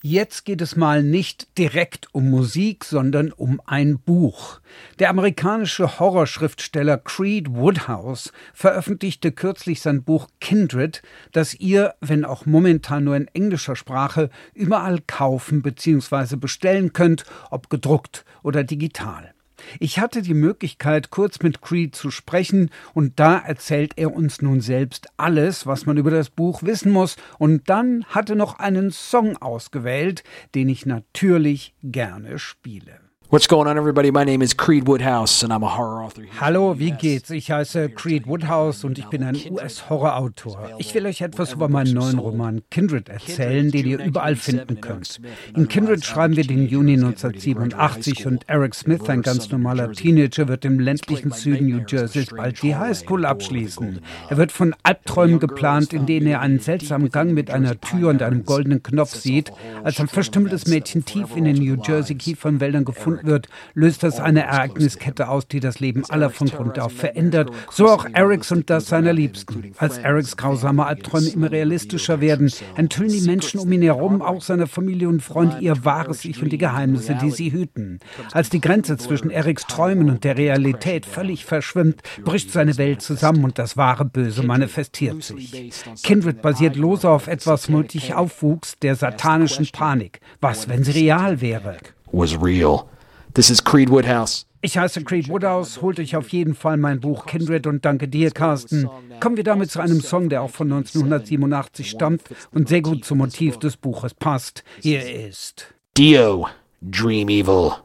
Jetzt geht es mal nicht direkt um Musik, sondern um ein Buch. Der amerikanische Horrorschriftsteller Creed Woodhouse veröffentlichte kürzlich sein Buch Kindred, das ihr, wenn auch momentan nur in englischer Sprache, überall kaufen bzw. bestellen könnt, ob gedruckt oder digital. Ich hatte die Möglichkeit, kurz mit Creed zu sprechen, und da erzählt er uns nun selbst alles, was man über das Buch wissen muss, und dann hat er noch einen Song ausgewählt, den ich natürlich gerne spiele. What's going on, everybody? My name is Creed Woodhouse and I'm a horror author. Hallo, wie geht's? Ich heiße Creed Woodhouse und ich bin ein US-Horrorautor. Ich will euch etwas über meinen neuen Roman Kindred erzählen, den ihr überall finden könnt. In Kindred schreiben wir den Juni 1987 und Eric Smith, ein ganz normaler Teenager, wird im ländlichen Süden New Jerseys bald die Highschool abschließen. Er wird von Albträumen geplant, in denen er einen seltsamen Gang mit einer Tür und einem goldenen Knopf sieht. Als ein verstümmeltes Mädchen tief in den New Jersey Kiefernwäldern gefunden wird, löst das eine Ereigniskette aus, die das Leben aller von Grund auf verändert. So auch Erics und das seiner Liebsten. Als Erics grausame Albträume immer realistischer werden, enthüllen die Menschen um ihn herum, auch seine Familie und Freunde, ihr wahres Ich und die Geheimnisse, die sie hüten. Als die Grenze zwischen Erics Träumen und der Realität völlig verschwimmt, bricht seine Welt zusammen und das wahre Böse manifestiert sich. Kindred basiert lose auf etwas mutig aufwuchs, der satanischen Panik. Was, wenn sie real wäre? Was real. This is Creed Woodhouse. Ich heiße Creed Woodhouse, holt euch auf jeden Fall mein Buch Kindred und danke dir, Carsten. Kommen wir damit zu einem Song, der auch von 1987 stammt und sehr gut zum Motiv des Buches passt. Hier ist Dio, Dream Evil.